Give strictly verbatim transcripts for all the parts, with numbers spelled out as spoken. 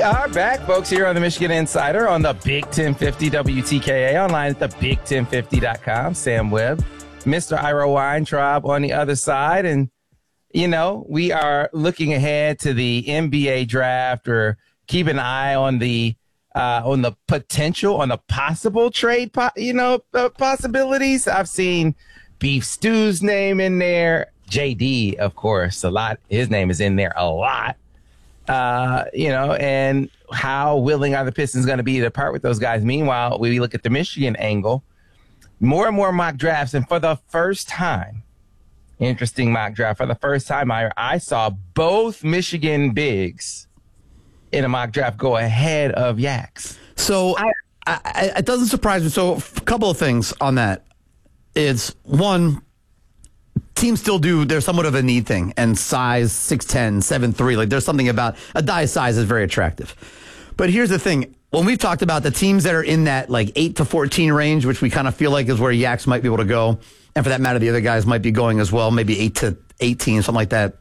are back, folks, here on the Michigan Insider on the Big ten fifty W T K A, online at the big ten fifty dot com. Sam Webb, Mister Ira Weintraub on the other side. And, you know, we are looking ahead to the N B A draft, or keep an eye on the uh, on the potential, on the possible trade, po- you know, uh, possibilities. I've seen Beef Stew's name in there. J D, of course, a lot. His name is in there a lot. Uh, you know, and how willing are the Pistons going to be to part with those guys? Meanwhile, we look at the Michigan angle, more and more mock drafts. And for the first time, interesting mock draft, for the first time, I, I saw both Michigan bigs in a mock draft go ahead of Yaks. So I, I, it doesn't surprise me. So a couple of things on that. It's one, teams still do, they're somewhat of a need thing, and size six ten, seven three, like there's something about a die size is very attractive. But here's the thing, when we've talked about the teams that are in that like eight to fourteen range, which we kind of feel like is where Yaks might be able to go, and for that matter, the other guys might be going as well, maybe eight to eighteen, something like that.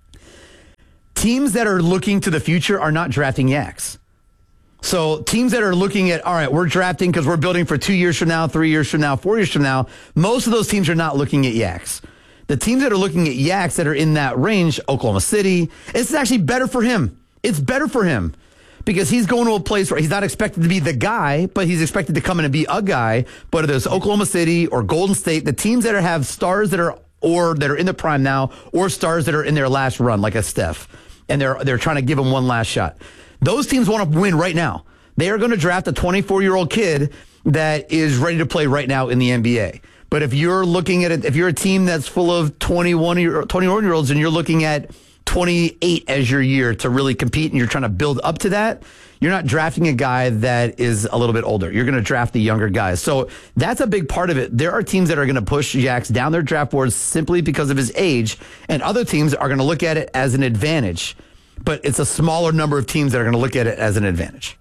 Teams that are looking to the future are not drafting Yaks. So teams that are looking at, all right, we're drafting because we're building for two years from now, three years from now, four years from now, most of those teams are not looking at Yaks. The teams that are looking at Yaks that are in that range, Oklahoma City, it's actually better for him. It's better for him because he's going to a place where he's not expected to be the guy, but he's expected to come in and be a guy. But if there's Oklahoma City or Golden State, the teams that are, have stars that are or that are in the prime now, or stars that are in their last run, like a Steph, and they're they're trying to give him one last shot. Those teams want to win right now. They are going to draft a twenty-four-year-old kid that is ready to play right now in the N B A. But if you're looking at it, if you're a team that's full of twenty-one-year-olds and you're looking at twenty-eight as your year to really compete and you're trying to build up to that, you're not drafting a guy that is a little bit older. You're going to draft the younger guys. So that's a big part of it. There are teams that are going to push Yaks down their draft boards simply because of his age, and other teams are going to look at it as an advantage. But it's a smaller number of teams that are going to look at it as an advantage.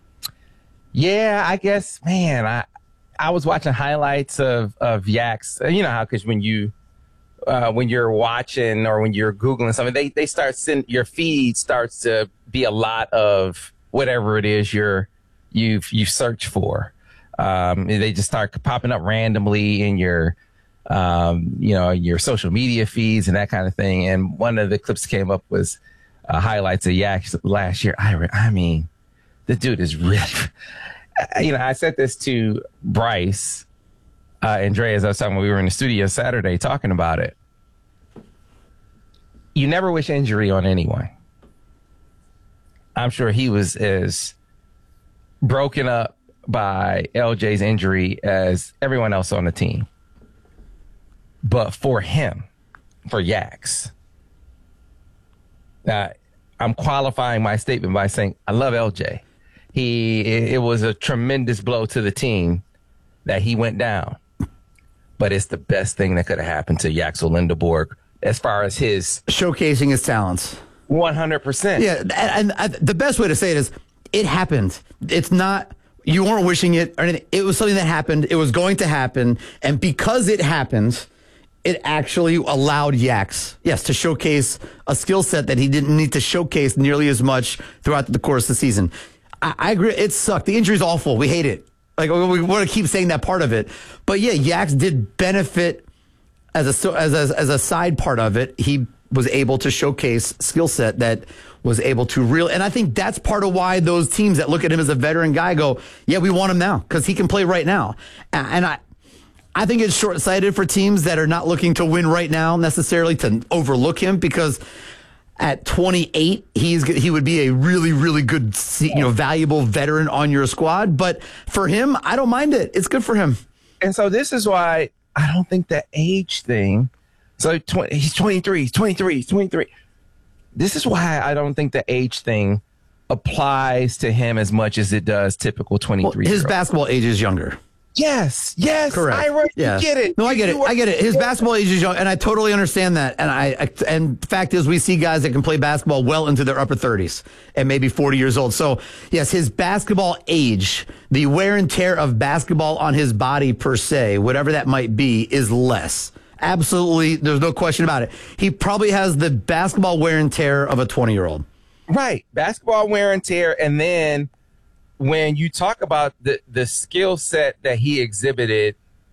Yeah, I guess, man, I I was watching highlights of, of Yaks. You know how, because when you uh, when you're watching or when you're Googling something, they, they start send, your feed starts to be a lot of whatever it is you're you you search for. Um, they just start popping up randomly in your um, you know your social media feeds and that kind of thing. And one of the clips that came up was uh, highlights of Yaks last year. I I mean, the dude is really. You know, I said this to Bryce uh, and Dre as I was talking when we were in the studio Saturday talking about it. You never wish injury on anyone. I'm sure he was as broken up by L J's injury as everyone else on the team. But for him, for Yaks, uh, I'm qualifying my statement by saying I love L J. He, it was a tremendous blow to the team that he went down, but it's the best thing that could have happened to Yaxel Lindeborg as far as his showcasing his talents. one hundred percent. Yeah, and, and the best way to say it is, it happened. It's not you weren't wishing it or anything. It was something that happened. It was going to happen, and because it happened, it actually allowed Yaks, yes, to showcase a skill set that he didn't need to showcase nearly as much throughout the course of the season. I, I agree. It sucked. The injury's awful. We hate it. Like, we, we want to keep saying that part of it. But yeah, Yaks did benefit as a, as a, as a side part of it. He was able to showcase skill set that was able to real. And I think that's part of why those teams that look at him as a veteran guy go, yeah, we want him now because he can play right now. And I, I think it's short-sighted for teams that are not looking to win right now necessarily to overlook him, because at twenty-eight, he's he would be a really, really good, you know, valuable veteran on your squad. But for him, I don't mind it. It's good for him. And so this is why I don't think the age thing. So twenty, he's twenty-three, he's twenty-three, he's twenty-three. This is why I don't think the age thing applies to him as much as it does typical twenty-three. Well, his basketball age is younger. Yes, yes, correct. Ira, yeah. You get it. No, I get you it. I get it. His basketball age is young, and I totally understand that. And I, I, and the fact is, we see guys that can play basketball well into their upper thirties and maybe forty years old. So, yes, his basketball age, the wear and tear of basketball on his body per se, whatever that might be, is less. Absolutely, there's no question about it. He probably has the basketball wear and tear of a twenty-year-old. Right. Basketball wear and tear. And then when you talk about the, the skill set that he exhibited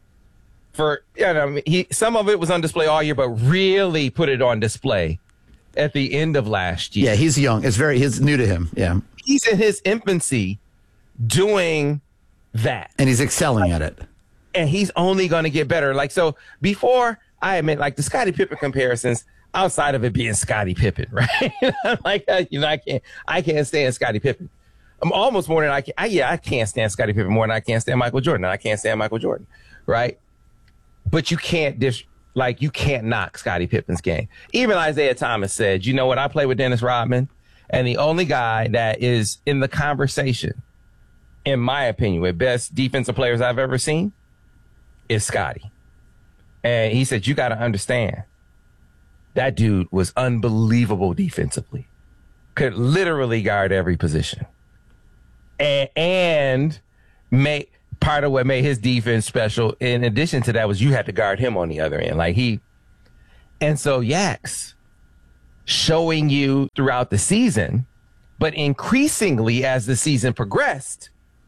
for, you know, he, some of it was on display all year, but really put it on display at the end of last year. Yeah, he's young. It's very, he's new to him. Yeah. He's in his infancy doing that. And he's excelling at it. And he's only going to get better. Like, so before, I admit, like the Scottie Pippen comparisons, outside of it being Scottie Pippen, right? like, you know, I can't, I can't stand Scottie Pippen. I'm almost more than I can. I, yeah, I can't stand Scottie Pippen more than I can't stand Michael Jordan. And I can't stand Michael Jordan, right? But you can't dish, like, you can't knock Scottie Pippen's game. Even Isaiah Thomas said, you know what? I play with Dennis Rodman, and the only guy that is in the conversation, in my opinion, with best defensive players I've ever seen is Scottie. And he said, you got to understand, that dude was unbelievable defensively. Could literally guard every position. And, and make part of what made his defense special, in addition to that, was you had to guard him on the other end. Like he, and so Yaks showing you throughout the season, but increasingly as the season progressed,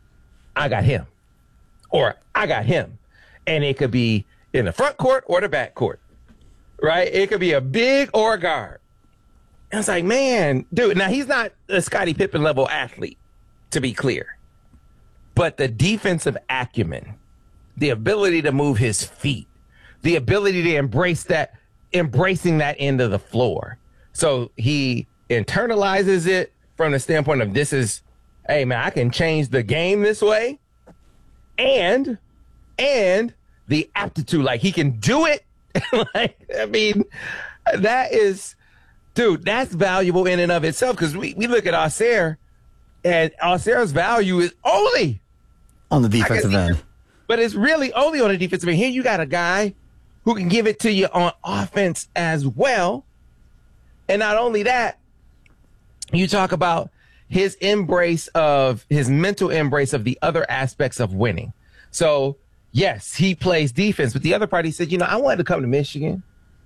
I got him. Or I got him. And it could be in the front court or the back court, right? It could be a big or a guard. And it's like, man, dude, now he's not a Scottie Pippen level athlete, to be clear. But the defensive acumen, the ability to move his feet, the ability to embrace that, embracing that end of the floor. So he internalizes it from the standpoint of this is, hey, man, I can change the game this way. And, and the aptitude, like he can do it. like, I mean, that is, dude, that's valuable in and of itself. Because we, we look at Auxerre, and Auxerre's value is only on the defensive end. But it's really only on the defensive end. Here you got a guy who can give it to you on offense as well. And not only that, you talk about his embrace of, his mental embrace of the other aspects of winning. So, yes, he plays defense. But the other part, he said, you know, I wanted to come to Michigan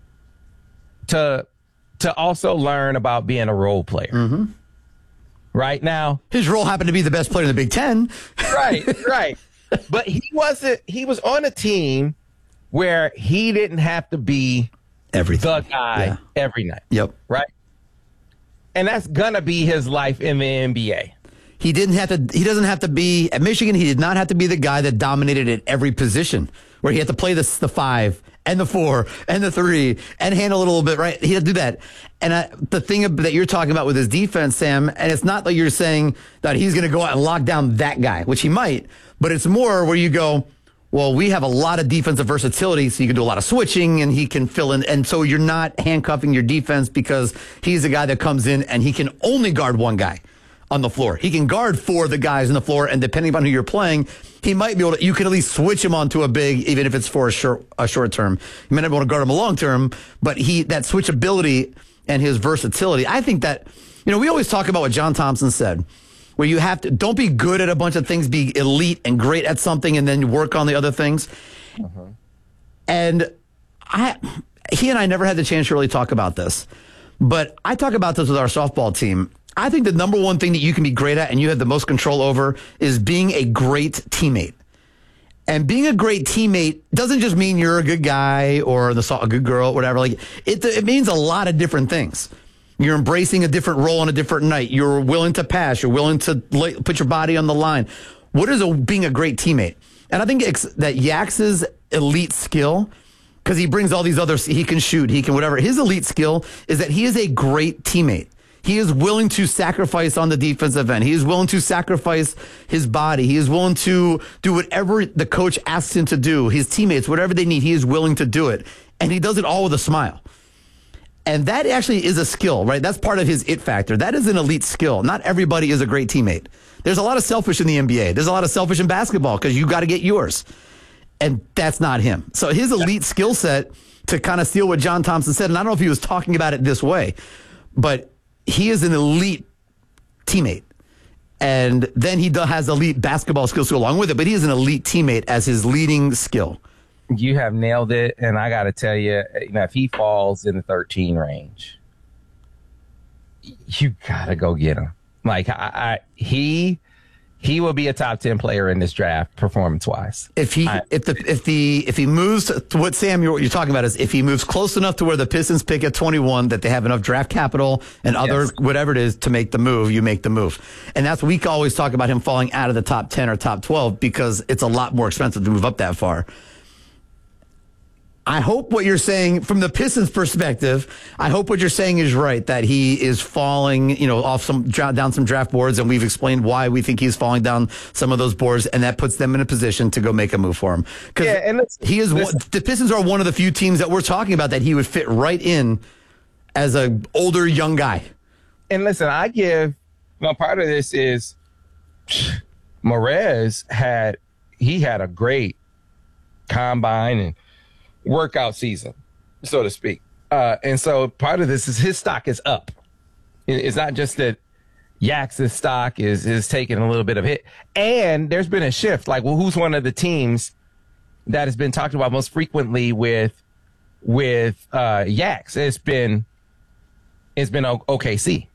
to, to also learn about being a role player. Mm-hmm. Right now, his role happened to be the best player in the Big Ten. right, right. But he wasn't, he was on a team where he didn't have to be everything, the guy yeah. every night. Yep. Right. And that's going to be his life in the N B A. He didn't have to, he doesn't have to be at Michigan. He did not have to be the guy that dominated at every position where he had to play the, the five and the four and the three and handle it a little bit, right? He had to do that. And I, the thing that you're talking about with his defense, Sam, and it's not that you're saying that he's going to go out and lock down that guy, which he might, but it's more where you go, well, we have a lot of defensive versatility, so you can do a lot of switching and he can fill in. And so you're not handcuffing your defense because he's a guy that comes in and he can only guard one guy on the floor. He can guard four of the guys on the floor, and depending upon who you're playing, he might be able to, you can at least switch him onto a big, even if it's for a short, a short term. You might not be able to guard him a long term, but he, that switchability and his versatility, I think that, you know, we always talk about what John Thompson said, where you have to, don't be good at a bunch of things, be elite and great at something, and then work on the other things. Uh-huh. And I, he and I never had the chance to really talk about this, but I talk about this with our softball team. I think the number one thing that you can be great at and you have the most control over is being a great teammate. And being a great teammate doesn't just mean you're a good guy or the, a good girl, whatever. Like it, it means a lot of different things. You're embracing a different role on a different night. You're willing to pass. You're willing to lay, put your body on the line. What is a, being a great teammate? And I think it's, that Yax's elite skill, because he brings all these others, he can shoot, he can whatever. His elite skill is that he is a great teammate. He is willing to sacrifice on the defensive end. He is willing to sacrifice his body. He is willing to do whatever the coach asks him to do. His teammates, whatever they need, he is willing to do it. And he does it all with a smile. And that actually is a skill, right? That's part of his it factor. That is an elite skill. Not everybody is a great teammate. There's a lot of selfish in the N B A. There's a lot of selfish in basketball because you got to get yours. And that's not him. So his elite skill set, to kind of steal what John Thompson said, and I don't know if he was talking about it this way, but he is an elite teammate. And then he has elite basketball skills to go along with it, but he is an elite teammate as his leading skill. You have nailed it. And I got to tell you, you know, if he falls in the thirteen range, you gotta go get him. Like I, I he he will be a top ten player in this draft performance wise. If he I, if the if the if he moves to what Sam you're, what you're talking about is if he moves close enough to where the Pistons pick at twenty-one that they have enough draft capital and other yes. whatever it is to make the move, you make the move. And that's we always talk about him falling out of the top ten or top twelve because it's a lot more expensive to move up that far. I hope what you're saying from the Pistons perspective, I hope what you're saying is right, that he is falling, you know, off some down some draft boards, and we've explained why we think he's falling down some of those boards, and that puts them in a position to go make a move for him. Because yeah, and he is one, the Pistons are one of the few teams that we're talking about that he would fit right in as a older young guy. And listen, I give well, part of this is Morez had he had a great combine and workout season, so to speak. Uh, and so part of this is his stock is up. It's not just that Yax's stock is is taking a little bit of hit. And there's been a shift. Like, well, who's one of the teams that has been talked about most frequently with with uh, Yax? It's been it's been O K C.